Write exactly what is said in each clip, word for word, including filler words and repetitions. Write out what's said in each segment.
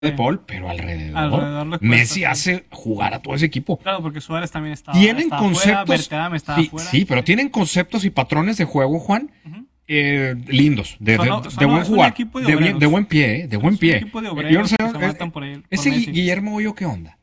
de Paul, pero alrededor, alrededor le cuesta, Messi sí. hace jugar a todo ese equipo. Claro, porque Suárez también estaba, Tienen estaba conceptos, fuera, Berterame estaba sí, fuera. sí, pero tienen conceptos y patrones de juego, Juan, Ujú. eh, lindos, de, Son- de- son- de buen es un jugar, equipo de de, bien- obreros. de buen pie, eh, de Es buen un pie. equipo de Eh, obreros yo no sé, que se eh, matan por él, por ese Messi. Guillermo Hoyo, ¿qué onda?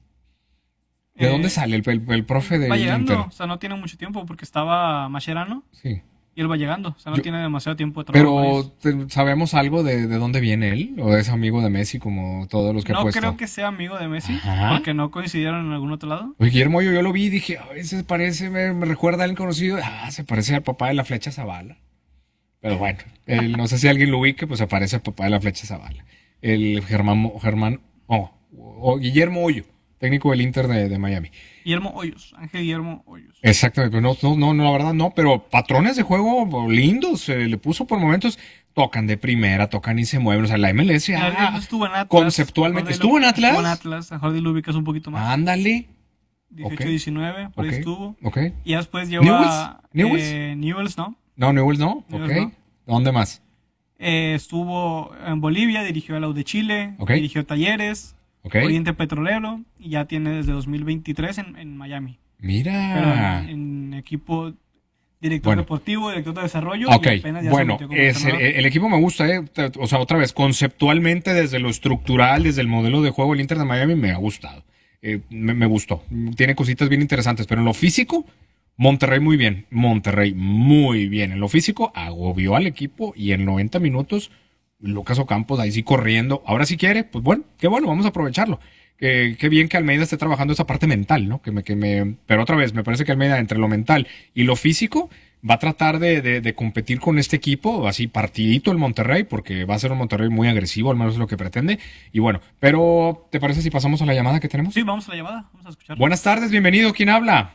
¿De Eh, dónde sale el, el- el profe de Va llegando, Inter? o sea, no tiene mucho tiempo porque estaba Mascherano Sí. y él va llegando, o sea, no Yo- tiene demasiado tiempo de trabajo con Pero, ellos. ¿te- ¿sabemos algo de, de dónde viene él? ¿O es amigo de Messi como todos los que ha No puesto? creo que sea amigo de Messi, Ajá. porque no coincidieron en algún otro lado. Oye, Guillermo Hoyo, yo lo vi y dije, a veces parece, me, me recuerda a alguien conocido. Ah, se parece al papá de la flecha Zavala. Pero bueno, él, no sé si alguien lo ubique, pues se parece al papá de la flecha Zavala. El Germán, Mo- Germán, oh, o Guillermo Hoyo, técnico del Inter de, de Miami. Guillermo Hoyos, Ángel Guillermo Hoyos. Exactamente, pero no, no, no, no, la verdad no, pero patrones de juego lindos, eh, le puso por momentos, tocan de primera, tocan y se mueven, o sea, la M L S, Él ah, estuvo en Atlas. conceptualmente, Jordi ¿estuvo en Lu- Atlas? Estuvo en Atlas, a Jordi lo ubicas un poquito más. Ándale, dieciocho ok. diecinueve, por ok, ahí estuvo. ok. Y ya después llegó ¿Newell's? a... ¿Newell's? eh, Newell's, ¿no? No, Newell's no, Newell's ok. no. ¿Dónde más? Eh, estuvo en Bolivia, dirigió a la U de Chile, Ok. dirigió Talleres, Ok. Oriente Petrolero, y ya tiene desde dos mil veintitrés en, en Miami. Pero Mira. en, en equipo director Bueno. deportivo, director de desarrollo, Ok, y apenas ya bueno, se metió como es el, entrenador. el equipo me gusta, eh. Te- o sea, otra vez, conceptualmente, desde lo estructural, desde el modelo de juego, el Inter de Miami me ha gustado. Eh, me, me gustó. Tiene cositas bien interesantes, pero en lo físico, Monterrey muy bien. Monterrey muy bien. En lo físico, agobió al equipo y en noventa minutos, Lucas Ocampos ahí sí corriendo. Ahora si quiere, pues bueno, qué bueno, vamos a aprovecharlo. Que, qué bien que Almeida esté trabajando esa parte mental, ¿no? Que me, que me, pero otra vez, me parece que Almeida, entre lo mental y lo físico, va a tratar de, de, de competir con este equipo, así partidito el Monterrey, porque va a ser un Monterrey muy agresivo, al menos es lo que pretende. Y bueno, pero ¿te parece si pasamos a la llamada que tenemos? Sí, vamos a la llamada, vamos a escuchar. Buenas tardes, bienvenido, ¿quién habla?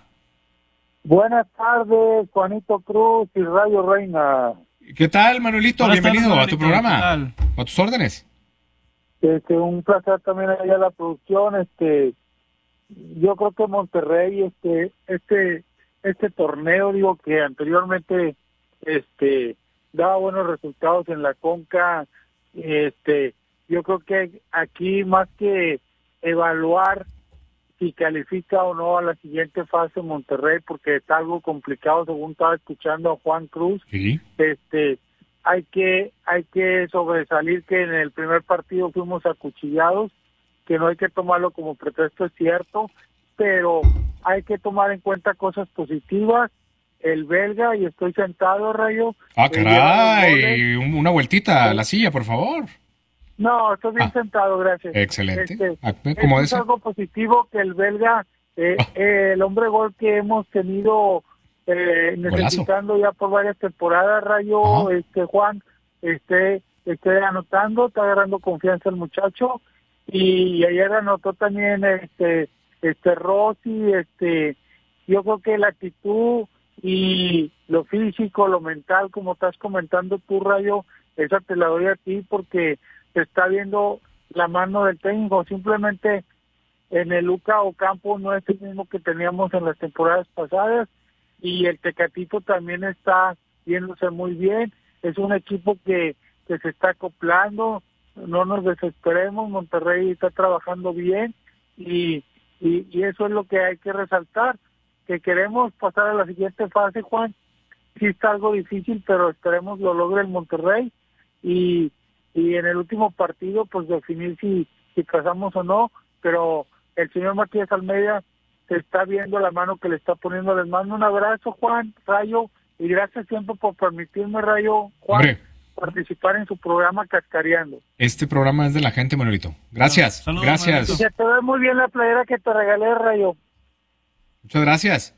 Buenas tardes, Juanito Cruz y Rayo Reina. ¿Qué tal, Manuelito? Buenas bienvenido tardes, a tu Manuelito, programa. ¿qué tal? A tus órdenes. Este, un placer también allá la producción. Este, yo creo que Monterrey, este, este, este torneo, digo que anteriormente, este, daba buenos resultados en la Conca. Este, yo creo que aquí más que evaluar si califica o no a la siguiente fase Monterrey, porque está algo complicado según estaba escuchando a Juan Cruz. Sí. Este, hay que hay que sobresalir que en el primer partido fuimos acuchillados, que no hay que tomarlo como pretexto, es cierto, pero hay que tomar en cuenta cosas positivas. El belga, y estoy sentado, Rayo. Ah, eh, lleva dos goles. caray, un- una vueltita a la silla, por favor. No, estoy bien Ah, sentado, gracias. Excelente. Este, Ah, como Eso es ese. algo positivo que el belga, eh, Ah. eh, el hombre gol que hemos tenido eh, necesitando ya por varias temporadas, Rayo, Ajá. este Juan, esté, esté anotando, está agarrando confianza el muchacho, y ayer anotó también este, este Rossi, este, yo creo que la actitud y lo físico, lo mental, como estás comentando tú, Rayo, esa te la doy a ti porque se está viendo la mano del técnico. Simplemente en el Luca Ocampo no es el mismo que teníamos en las temporadas pasadas, y el Tecatito también está viéndose muy bien. Es un equipo que, que se está acoplando, no nos desesperemos, Monterrey está trabajando bien, y, y, y eso es lo que hay que resaltar, que queremos pasar a la siguiente fase, Juan. Sí está algo difícil, pero esperemos lo logre el Monterrey, y y en el último partido pues definir si, si pasamos o no, pero el señor Matías Almeida se está viendo la mano que le está poniendo. Les mando un abrazo, Juan, Rayo, y gracias siempre por permitirme, Rayo, Juan, Hombre, participar en su programa Cascareando. este programa es de la gente, Manuelito. Gracias, Saludos, Y gracias. Manuelito. se te ve muy bien la playera que te regalé, Rayo. Muchas gracias.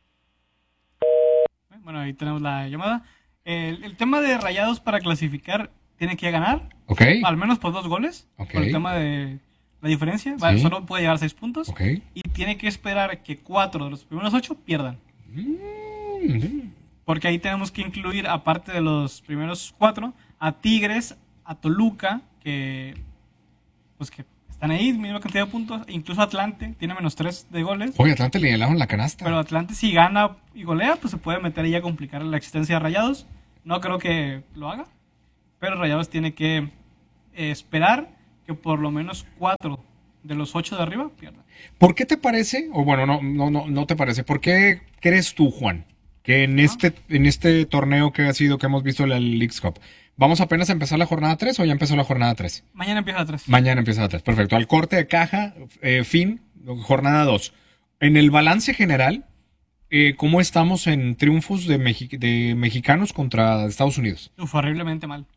Bueno, ahí tenemos la llamada. El, el tema de Rayados para clasificar tiene que ganar, Ok, al menos por dos goles, Ok. por el tema de la diferencia. Va, Sí. solo puede llegar a seis puntos. ok. Y tiene que esperar que cuatro de los primeros ocho pierdan. Mm, Porque ahí tenemos que incluir, aparte de los primeros cuatro, a Tigres, a Toluca, que pues que están ahí, misma cantidad de puntos, e incluso Atlante, tiene menos tres de goles. Oye, Atlante le helaron la canasta. Pero Atlante si gana y golea, pues se puede meter ahí a complicar la existencia de Rayados. No creo que lo haga, pero Rayados tiene que eh, esperar que por lo menos cuatro de los ocho de arriba pierdan. ¿Por qué te parece, o bueno, no, no, no, no te parece, por qué crees tú, Juan, que en este, en este torneo que ha sido, que hemos visto la Leagues Cup, vamos apenas a empezar la jornada tres o ya empezó la jornada tres? Mañana empieza la tres. Mañana empieza la tres, perfecto. Al corte de caja, eh, fin, jornada dos. En el balance general, eh, ¿cómo estamos en triunfos de, Mexi- de mexicanos contra Estados Unidos? Uf, horriblemente mal.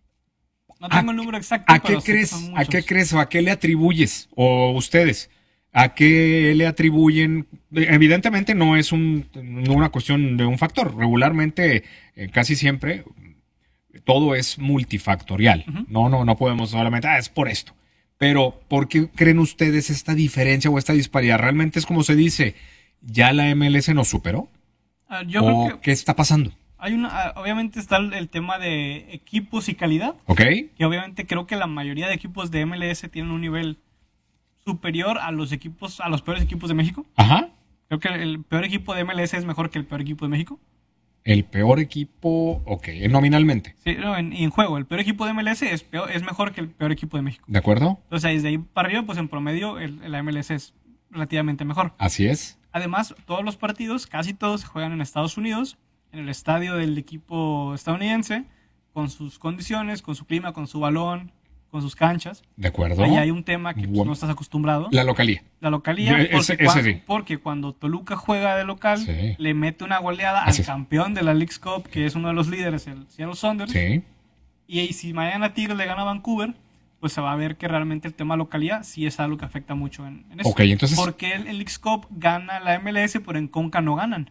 No ¿A- tengo el número exacto, ¿A qué pero sé que crees? son ¿A qué muchos. crees o a qué le atribuyes? O ustedes, ¿a qué le atribuyen? Evidentemente no es un, no una cuestión de un factor. Regularmente, eh, casi siempre, todo es multifactorial. Ujú. No, no, no podemos solamente, ah, es por esto. Pero, ¿por qué creen ustedes esta diferencia o esta disparidad? ¿Realmente es como se dice, ya la M L S nos superó? Ah, yo ¿O creo que qué está pasando? hay una, ah, obviamente está el, el tema de equipos y calidad, ¿Ok? que obviamente creo que la mayoría de equipos de M L S tienen un nivel superior a los equipos, a los peores equipos de México. Ajá. Creo que el peor equipo de M L S es mejor que el peor equipo de México. El peor equipo, ok, nominalmente, Sí, no, en, en juego, el peor equipo de M L S es, peor, es mejor que el peor equipo de México. ¿de acuerdo? Entonces, desde ahí para arriba, pues en promedio, el, la M L S es relativamente mejor. Así es. Además, todos los partidos, casi todos, se juegan en Estados Unidos, en el estadio del equipo estadounidense, con sus condiciones, con su clima, con su balón, con sus canchas. ¿De acuerdo? Ahí hay un tema que pues, Guau. no estás acostumbrado. La localía. La localía, Ese- porque, ese cuan- sí. porque cuando Toluca juega de local, Sí. le mete una goleada Así al es. campeón de la Leagues Cup, que es uno de los líderes, el Seattle Sounders. Sí. Y, y si mañana Tigres le gana a Vancouver, pues se va a ver que realmente el tema localía sí es algo que afecta mucho en, en eso. Ok, entonces- Porque el, el Leagues Cup gana la M L S, pero en Conca no ganan.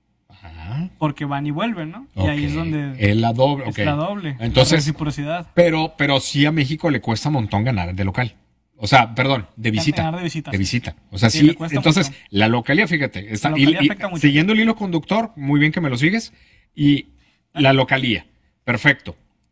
Ah, Porque van y vuelven, ¿no? Y ahí ok. es donde Es la doble, es ok. la doble. Entonces- la reciprocidad. Pero, pero sí a México le cuesta un montón ganar de local. O sea, perdón, de visita. Ganar de visita. De visita. O sea, Sí, sí. le cuesta Entonces, mucho. la localía, fíjate, está, La y- localía y afecta mucho. siguiendo el hilo conductor, muy bien que me lo sigues. Y la localía, perfecto.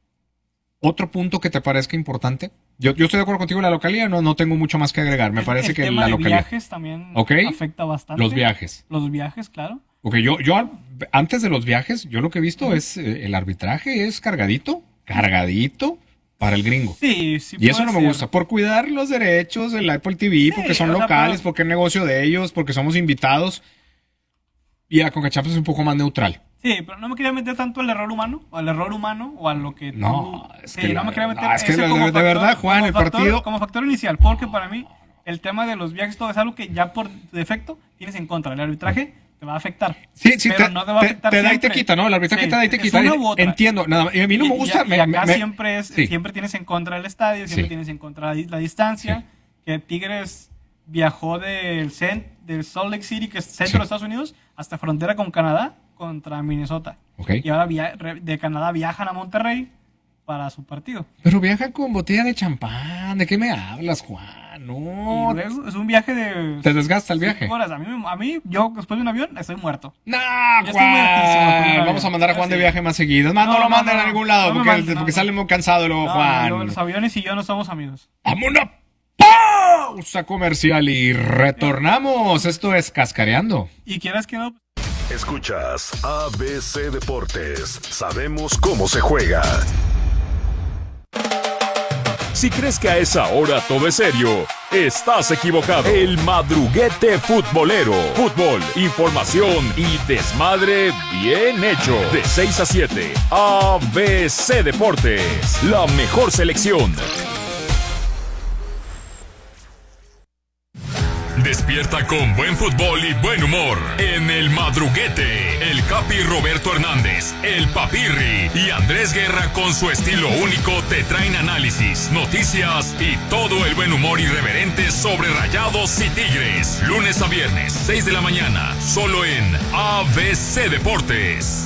Otro punto que te parezca importante. Yo, yo estoy de acuerdo contigo en la localía, no, no tengo mucho más que agregar. Me El- parece el que tema la de localía. viajes también Ok. afecta bastante. Los viajes. Los viajes, claro. Ok, yo, yo al- antes de los viajes, yo lo que he visto es eh, el arbitraje es cargadito, cargadito para el gringo. Sí, sí. Y eso puede no me ser. gusta, por cuidar los derechos del Apple T V, porque son o sea, locales, pero- porque es negocio de ellos, porque somos invitados. Y la Conca Champions es un poco más neutral. Sí, pero no me quería meter tanto al error humano, o al error humano, o a lo que... No, tú- es sí, que no la- me quería meter no, es que ese de- como de verdad, Juan, como el factor- partido- Como factor inicial, porque para mí el tema de los viajes todo es algo que ya por defecto tienes en contra. El arbitraje te va a afectar. Sí, sí, pero te, no te va a te- afectar te da y te siempre. quita, ¿no? El arbitraje Sí, te da y te es quita. una u otra. Entiendo, nada más. Y a mí no Y- me y- gusta. y me- acá me- siempre, es, sí. siempre tienes en contra el estadio, siempre Sí. tienes en contra la, la distancia. Sí. Que Tigres viajó del, cent, del Salt Lake City, que es centro Sí. de Estados Unidos, hasta frontera con Canadá, contra Minnesota. Ok. Y ahora via- re- de Canadá viajan a Monterrey para su partido. Pero viaja con botella de champán. ¿De qué me hablas, Juan? No. Y luego es un viaje de... Te desgasta el viaje. cinco horas. A mí, me- a mí, yo después de un avión, estoy muerto. No, Yo estoy muertísimo con el Juan. avión. Vamos a mandar a Yo Juan de sí. viaje más seguido. Más, no, No, lo no, manden no, a ningún lado no me porque, mandes, no, porque no. sale muy cansado luego, No, Juan. yo, los aviones y yo no somos amigos. Vamos a una pausa comercial y retornamos. Esto es Cascareando. Y quieras que no... Escuchas A B C Deportes. Sabemos cómo se juega. Si crees que a esa hora todo es serio, estás equivocado. El madruguete futbolero. Fútbol, información y desmadre bien hecho. De seis a siete, A B C Deportes. La mejor selección. Despierta con buen fútbol y buen humor. En el madruguete, el Capi Roberto Hernández, el Papirri y Andrés Guerra con su estilo único te traen análisis, noticias y todo el buen humor irreverente sobre Rayados y Tigres. Lunes a viernes, seis de la mañana, solo en A B C Deportes.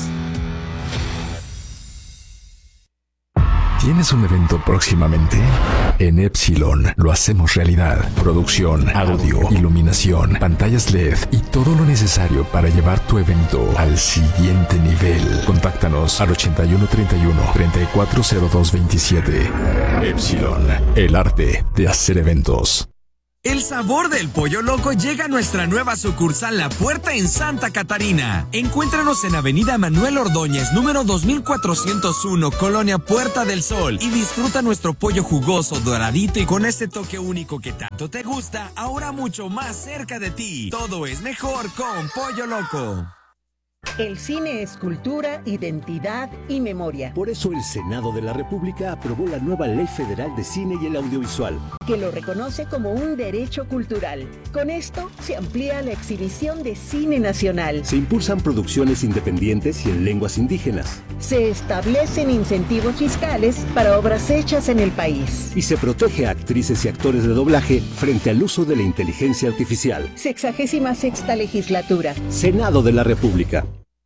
¿Tienes un evento próximamente? En Epsilon lo hacemos realidad. Producción, audio, iluminación, pantallas L E D y todo lo necesario para llevar tu evento al siguiente nivel. Contáctanos al ochenta y uno treinta y uno, treinta y cuatro cero dos veintisiete. Epsilon, el arte de hacer eventos. El sabor del Pollo Loco llega a nuestra nueva sucursal La Puerta en Santa Catarina. Encuéntranos en Avenida Manuel Ordóñez, número dos mil cuatrocientos uno, Colonia Puerta del Sol. Y disfruta nuestro pollo jugoso, doradito y con ese toque único que tanto te gusta, ahora mucho más cerca de ti. Todo es mejor con Pollo Loco. El cine es cultura, identidad y memoria. Por eso el Senado de la República aprobó la nueva Ley Federal de Cine y el Audiovisual, que lo reconoce como un derecho cultural. Con esto se amplía la exhibición de cine nacional. Se impulsan producciones independientes y en lenguas indígenas. Se establecen incentivos fiscales para obras hechas en el país. Y se protege a actrices y actores de doblaje frente al uso de la inteligencia artificial. Sexagésima sexta legislatura. Senado de la República.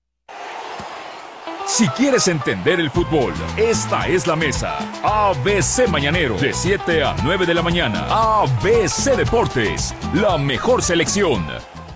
Si quieres entender el fútbol, esta es la mesa. A B C Mañanero, de siete a nueve de la mañana. A B C Deportes, la mejor selección.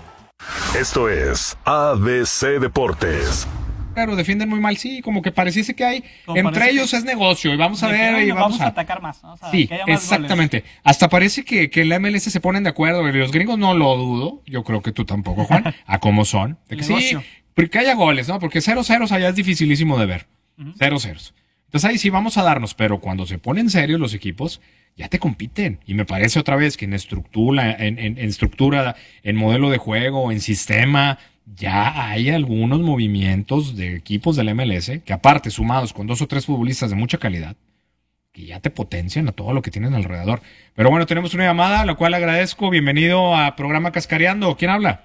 Esto es A B C Deportes. Claro, defienden muy mal, sí, como que pareciese que hay, Como entre parece ellos que- es negocio y vamos a De que, ver y bueno, vamos, vamos a atacar más, ¿no? O sea, Sí, que haya más exactamente. Hasta parece que, que en la M L S se ponen de acuerdo. Y los gringos no lo dudo. Yo creo que tú tampoco, Juan. A cómo son. De que sí, Negocio. porque haya goles, ¿no? Porque cero ceros allá es dificilísimo de ver. Cero ceros. Entonces ahí sí vamos a darnos. Pero cuando se ponen serios los equipos, ya te compiten. Y me parece otra vez que en estructura, en, en, en estructura, en modelo de juego, en sistema, ya hay algunos movimientos de equipos del M L S que aparte sumados con dos o tres futbolistas de mucha calidad, que ya te potencian a todo lo que tienen alrededor. Pero bueno, tenemos una llamada, la cual agradezco. Bienvenido a programa Cascareando. ¿Quién habla?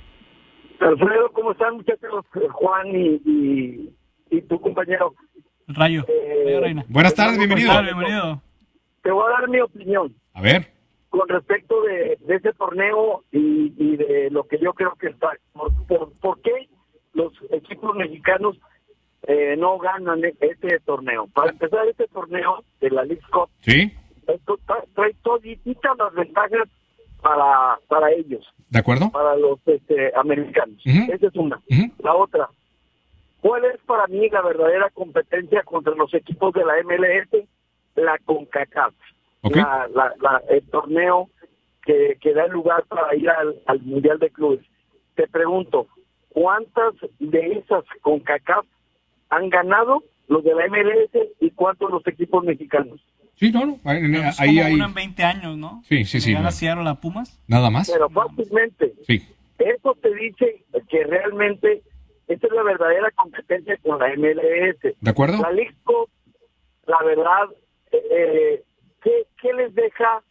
Alfredo, ¿cómo están, muchachos? Juan y, y, y tu compañero. Rayo. Eh, Rayo Reina. Buenas tardes, bienvenido. Claro, bienvenido. Te voy a dar mi opinión A ver. con respecto de, de ese torneo y, y de lo que yo creo que está. ¿Por, por, por qué los equipos mexicanos eh, no ganan este torneo? Para empezar, este torneo de la League Cup ¿Sí? esto tra- trae todititas las ventajas para, para ellos, ¿De acuerdo? para los este, americanos. Ujú. Esa es una. Ujú. La otra, ¿cuál es para mí la verdadera competencia contra los equipos de la M L S? La CONCACAF. Ok. La, la, la- el torneo que, que da lugar para ir al, al Mundial de Clubes. Te pregunto, ¿cuántas de esas CONCACAF han ganado los de la M L S y cuántos los equipos mexicanos? Sí, no, no. Ahí, Es ahí, como ahí- uno en veinte años, ¿no? Sí, sí, sí, Llegar no. a Seattle a Pumas. Nada más. Pero fácilmente. Sí. Eso te dice que realmente esta es la verdadera competencia con la M L S. ¿De acuerdo? La League Cup, la verdad, eh, ¿qué, qué les deja?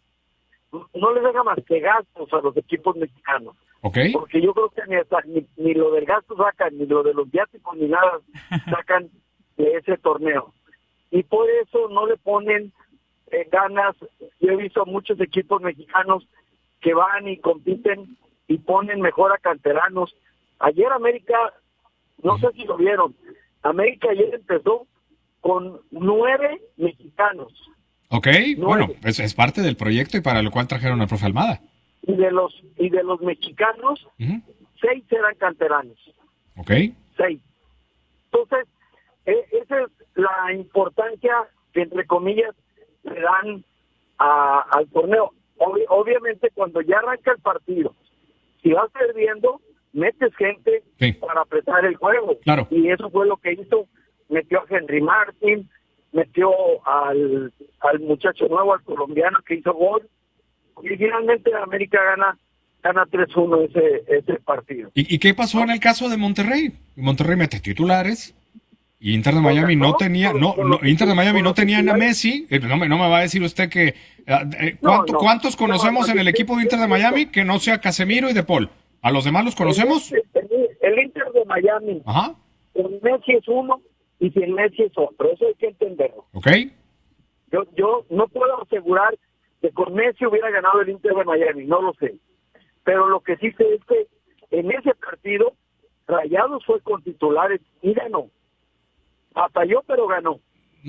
No les deja más que gastos a los equipos mexicanos. Ok. Porque yo creo que ni, hasta- ni, ni lo del gasto sacan, ni lo de los viáticos, ni nada sacan de ese torneo. Y por eso no le ponen eh, ganas. Yo he visto a muchos equipos mexicanos que van y compiten y ponen mejor a canteranos. Ayer América, no sé si lo vieron, América ayer empezó con nueve mexicanos. Ok, No, bueno, oye. es, es parte del proyecto y para lo cual trajeron al profe Almada. Y de los y de los mexicanos, Ujú. seis eran canteranos. Ok. Seis. Entonces, e- esa es la importancia que, entre comillas, le dan a- al torneo. Obvi- obviamente, cuando ya arranca el partido, si vas perdiendo, metes gente Sí. para apretar el juego. Claro. Y eso fue lo que hizo. Metió a Henry Martin, metió al, al muchacho nuevo, al colombiano que hizo gol. Y finalmente América gana gana tres uno ese, ese partido. ¿Y, y qué pasó en el caso de Monterrey? Monterrey mete titulares y Inter de Miami no tenía, no, no Inter de Miami no tenían a Messi. Eh, No me, no me va a decir usted que eh, eh, ¿cuánto- No, no. ¿cuántos conocemos No, en el equipo de Inter de Miami que no sea Casemiro y De Paul? ¿A los demás los conocemos? El, el- el Inter de Miami, Ajá. con Messi es uno y sin Messi es otro. Eso hay que entenderlo. Ok. Yo, yo no puedo asegurar que con Messi hubiera ganado el Inter de Miami, no lo sé. Pero lo que sí sé es que en ese partido Rayados fue con titulares y ganó. Batalló, pero ganó.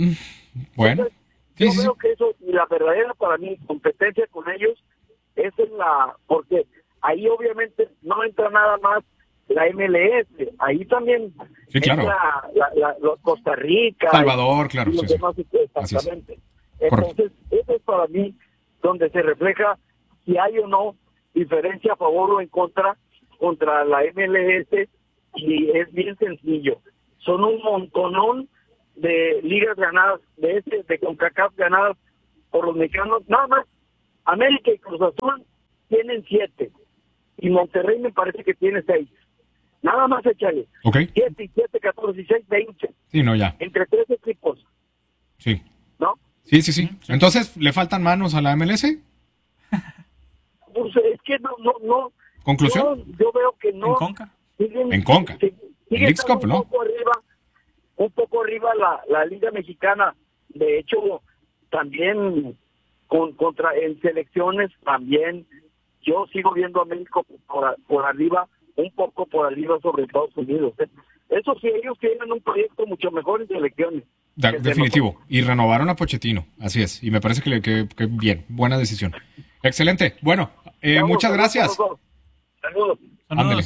Bueno. Entonces, Sí, yo sí, sí. veo que eso, y la verdadera para mí competencia con ellos es en la, porque ahí obviamente no entra nada más la M L S, ahí también Sí, claro. entra la, la- los Costa Rica, Salvador, claro, y los sí, sí. demás, Así es. exactamente. Correcto. Entonces, eso es para mí donde se refleja si hay o no diferencia a favor o en contra contra la M L S, y es bien sencillo. Son un montonón de ligas ganadas, de este, de CONCACAF ganadas por los mexicanos. Nada más, América y Cruz Azul tienen siete, y Monterrey me parece que tiene seis. Nada más échale. Ok. Siete y siete, catorce y seis, veinte. Sí, no, ya. Entre tres equipos. Sí. ¿No? Sí, sí, sí. Entonces, ¿le faltan manos a la M L S? Pues es que no, no, no. ¿Conclusión? Yo, yo veo que no. ¿En Conca? Siguen, En Conca. sig- En sigue Leagues estando Cup, ¿no? Un poco arriba, un poco arriba la, la Liga Mexicana. De hecho, también con, contra en selecciones también yo sigo viendo a México por, por arriba, un poco por arriba sobre Estados Unidos. Eso sí, ellos tienen un proyecto mucho mejor en selecciones. De- definitivo. Y renovaron a Pochettino. Así es. Y me parece que, le- que, que bien. Buena decisión. Excelente. Bueno, eh, Saludos, muchas saludos gracias. a los dos. Saludos. Ándale.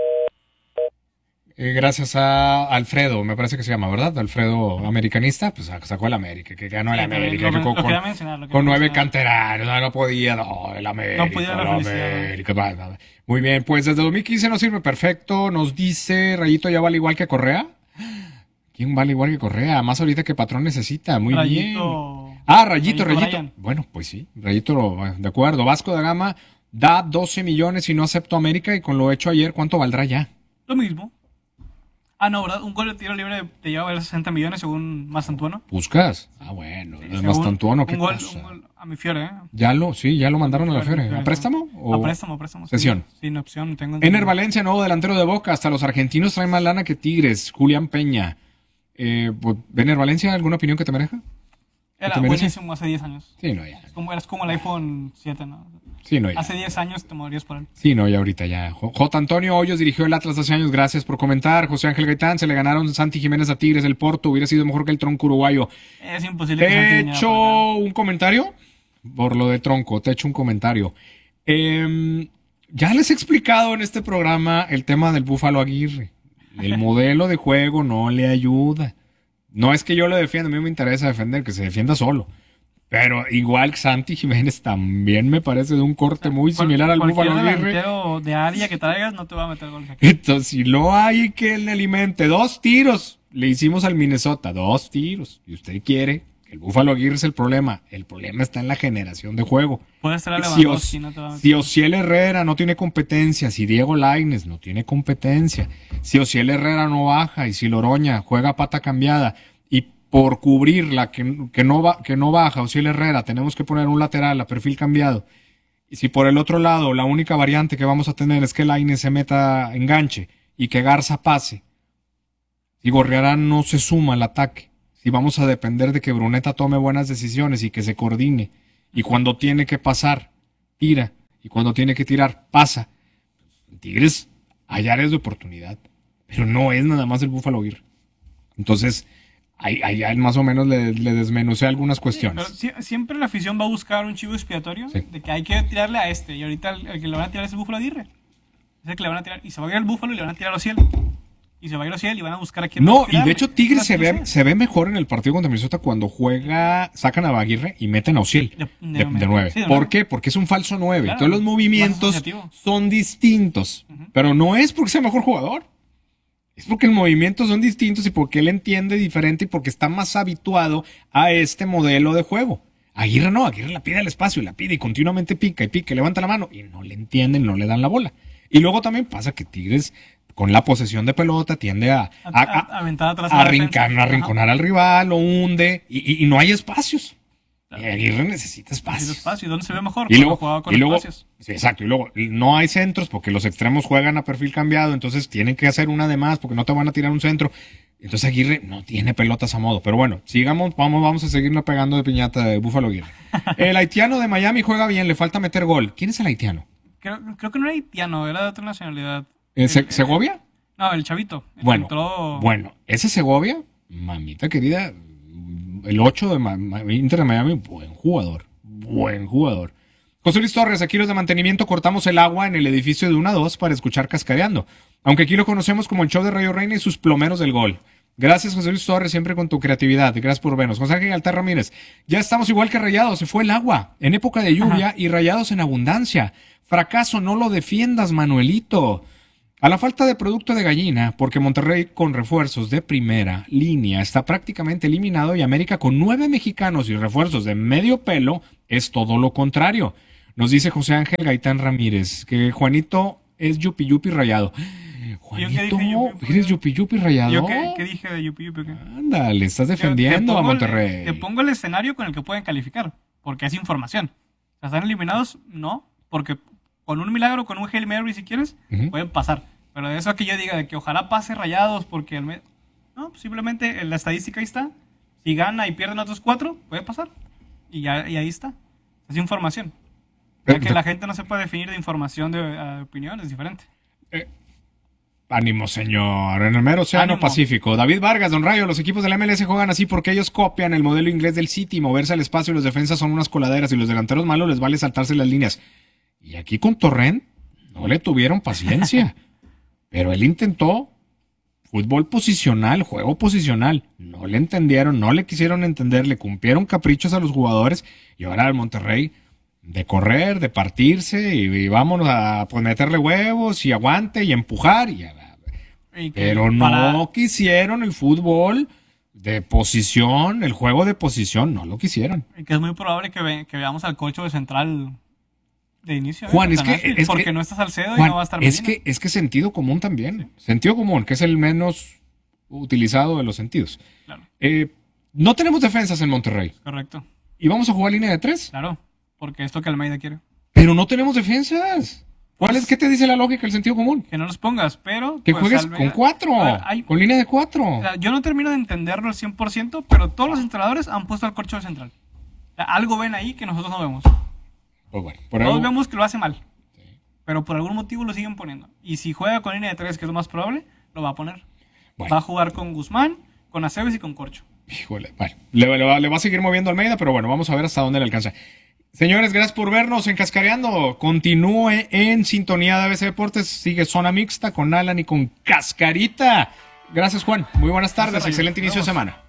Eh, gracias a Alfredo, me parece que se llama, ¿verdad? Alfredo, americanista, pues sacó el América, que ganó el Sí, América, lo- que con, lo con- quería mencionar, lo quería con nueve mencionar. canteranos, no, no podía, no, el América, No podía la el felicidad. América, va, va, va. Muy bien, pues desde dos mil quince nos sirve perfecto, nos dice Rayito ya vale igual que Correa. ¿Quién vale igual que Correa? Más ahorita que Patrón necesita, muy Rayito- bien. Ah, Rayito, Rayito Rayito. Bryan. Bueno, pues sí, Rayito, de acuerdo. Vasco da Gama da doce millones y no acepto América, y con lo hecho ayer, ¿cuánto valdrá ya? Lo mismo. Ah, no, ¿verdad? Un gol de tiro libre te lleva a ver sesenta millones según Mastantuono. ¿Buscas? Ah, bueno, lo de Según- Mastantuono, qué un gol, cosa. un gol a mi Fiore, ¿eh? Ya lo, sí, ya lo mandaron a la Fiore, Fiore. Fiore, ¿A préstamo? sí. O A préstamo, a préstamo. sí. Cesión. Sin opción, tengo Ener Valencia, nuevo delantero de Boca. Hasta los argentinos traen más lana que Tigres. Julián Peña. Eh, pues, Ener Valencia, ¿alguna opinión que te merezca? Era ¿Te merece? buenísimo hace diez años. Sí, no, ya. Es como, eres como el iPhone siete, ¿no? Sí, no, ya. Hace diez años te morías por él. Sí, no, ya ahorita ya. J. J. Antonio Hoyos dirigió el Atlas hace años. Gracias por comentar. José Ángel Gaitán, se le ganaron Santi Jiménez a Tigres del Porto. Hubiera sido mejor que el tronco uruguayo. Es imposible que Te Santi he viniera hecho para acá. un comentario por lo de tronco. Te he hecho un comentario. Eh, ya les he explicado en este programa el tema del Búfalo Aguirre. El modelo de juego no le ayuda. No es que yo lo defienda, a mí me interesa defender, que se defienda solo. Pero igual Santi Jiménez también me parece de un corte muy similar al Cualquier Búfalo Aguirre. delantero de área que traigas no te va a meter goles aquí. Entonces, si lo hay que le alimente, dos tiros le hicimos al Minnesota, dos tiros. Y usted quiere que el Búfalo Aguirre es el problema. El problema está en la generación de juego. Puedes traer a Si, Lewandowski, Os- no te va a meter. si Osiel Herrera no tiene competencia, si Diego Lainez no tiene competencia, si Osiel Herrera no baja y si Loroña juega pata cambiada y por cubrirla que, que, no, va, que no baja Osiel Herrera tenemos que poner un lateral a perfil cambiado, y si por el otro lado la única variante que vamos a tener es que Lainez se meta enganche y que Garza pase, y Gorriarán no se suma al ataque, si vamos a depender de que Bruneta tome buenas decisiones y que se coordine, y cuando tiene que pasar, tira, y cuando tiene que tirar, pasa. En Tigres hay áreas de oportunidad, pero no es nada más el Búfalo Aguirre. Entonces, ahí, ahí, ahí más o menos le, le desmenucé algunas Pero cuestiones. si- siempre la afición va a buscar un chivo expiatorio Sí. de que hay que tirarle a este. Y ahorita el, el que le van a tirar es el Búfalo Aguirre. Es el que le van a tirar. Y se va a ir al Búfalo y le van a tirar a Ociel. Y se va a ir a Ociel y van a buscar a quién No, y tirarle. de hecho Tigres se ve, Así se ve mejor en el partido contra Minnesota cuando juega, sacan a Aguirre y meten a Ociel De- de, de- de nueve. sí, de ¿Por nueve. qué? Porque es un falso nueve. Claro, Entonces los más movimientos asociativo. son distintos. Pero no es porque sea mejor jugador. Es porque los movimientos son distintos y porque él entiende diferente y porque está más habituado a este modelo de juego. Aguirre no, Aguirre la pide al espacio y la pide y continuamente pica y pica y levanta la mano y no le entienden, no le dan la bola. Y luego también pasa que Tigres con la posesión de pelota tiende a, a, A- a- a- aventar atrás a a la arrincar- defensa. a arrinconar al rival, lo hunde y, y- y no hay espacios. Y Aguirre necesita Necesita espacios. espacio. ¿Dónde se ve mejor? Y Cuando luego, jugaba con y luego espacios. sí, exacto, y luego no hay centros porque los extremos juegan a perfil cambiado, entonces tienen que hacer una de más porque no te van a tirar un centro. Entonces Aguirre no tiene pelotas a modo. Pero bueno, sigamos, vamos, vamos a seguirle pegando de piñata de Búfalo Aguirre. El haitiano de Miami juega bien, le falta meter gol. ¿Quién es el haitiano? Creo, creo que no era haitiano, era de otra nacionalidad. ¿Eh, Se- El- ¿Segovia? No, el chavito. el que Bueno, entró- bueno, ese Segovia, mamita querida, el ocho de Ma- Ma- Inter de Miami, buen jugador, buen jugador. José Luis Torres, aquí los de mantenimiento cortamos el agua en el edificio de una a dos para escuchar cascareando. Aunque aquí lo conocemos como el show de Rayo Reina y sus plomeros del gol. Gracias, José Luis Torres, siempre con tu creatividad. Gracias por vernos. José Ángel Altar Ramírez. Ya estamos igual que Rayados. Se fue el agua en época de lluvia. Ajá. Y Rayados en abundancia. Fracaso, no lo defiendas, Manuelito. A la falta de producto de gallina, porque Monterrey con refuerzos de primera línea está prácticamente eliminado y América con nueve mexicanos y refuerzos de medio pelo es todo lo contrario. Nos dice José Ángel Gaitán Ramírez que Juanito es yupi yupi rayado. Juanito, yupi, ¿eres yupi yupi rayado? ¿Yo qué, qué dije de yupi yupi? ¿Qué? Ándale, estás defendiendo a Monterrey. El, te pongo el escenario con el que pueden calificar, porque es información. ¿Están eliminados? No, porque con un milagro, con un Hail Mary si quieres, uh-huh. pueden pasar. Pero de eso que yo diga, de que ojalá pase Rayados, porque el me... no, simplemente la estadística ahí está. Si gana y pierden otros cuatro, puede pasar. Y, ya, y ahí está. Es información. Ya que la gente no se puede definir de información de uh, opinión, es diferente. Eh. Ánimo, señor. En el mero océano Ánimo. Pacífico. David Vargas, Don Rayo, los equipos de la M L S juegan así porque ellos copian el modelo inglés del City, moverse al espacio y los defensas son unas coladeras y los delanteros malos les vale saltarse las líneas. Y aquí con Torrent no le tuvieron paciencia. Pero él intentó fútbol posicional, juego posicional. No le entendieron, no le quisieron entender, le cumplieron caprichos a los jugadores y ahora el Monterrey de correr, de partirse y, y vámonos a pues, meterle huevos y aguante y empujar. Y, y pero no para... quisieron el fútbol de posición, el juego de posición, no lo quisieron. Y que es muy probable que, ve, que veamos al Cocho de central de inicio. Juan, es que, es porque que, no está Salcedo Juan, y no va a estar es que Es que sentido común también. Sí. Sentido común, que es el menos utilizado de los sentidos. Claro. Eh, no tenemos defensas en Monterrey. Correcto. ¿Y vamos a jugar línea de tres? Claro. Porque es lo que Almeida quiere. Pero no tenemos defensas. ¿Cuál es? ¿Qué te dice la lógica, el sentido común? Que no los pongas, pero... Que pues, juegues Almeida, con cuatro, ver, hay, con línea de cuatro. O sea, yo no termino de entenderlo al cien por ciento, pero todos los entrenadores han puesto al Corcho de central. O sea, algo ven ahí que nosotros no vemos. Pues bueno, por Todos algo... vemos que lo hace mal. Sí. Pero por algún motivo lo siguen poniendo. Y si juega con línea de tres, que es lo más probable, lo va a poner. Bueno. Va a jugar con Guzmán, con Aceves y con Corcho. Híjole, bueno, le, le, va, le va a seguir moviendo Almeida, pero bueno, vamos a ver hasta dónde le alcanza. Señores, gracias por vernos en Cascareando. Continúe en sintonía de A B C Deportes. Sigue Zona Mixta con Alan y con Cascarita. Gracias, Juan. Muy buenas tardes. Excelente inicio de semana.